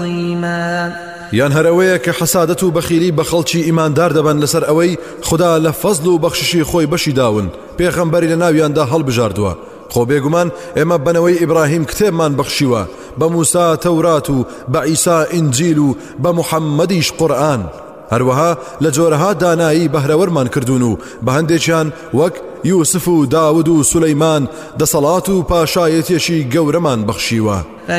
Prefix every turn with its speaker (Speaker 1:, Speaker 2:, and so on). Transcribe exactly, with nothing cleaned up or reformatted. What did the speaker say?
Speaker 1: یان هەرەوەیە کە حەسادەت و بەخیلی بە خەڵکی ئیماندار دەبن لەسەر ئەوەی خدا لە فەزل و بەخششی خۆی بەشی داون پێغەمبەری لە ناویاندا هەڵبژاردووە. خۆ بێگومان ئێمە بنەوەی ئیبراهیم کتێبمان بەخشیوە، بە موسا تەورات و بە عیسا ئینجیل و بە محەممەدیش قورئان. هەروەها لە جۆرەها دانایی بەهرەوەرمان کردوون و بە هەندێکیان وەک یوسف و داود و سولەیمان دەسەڵات و پاشایەتیەشی گەورەمان بەخشیوە.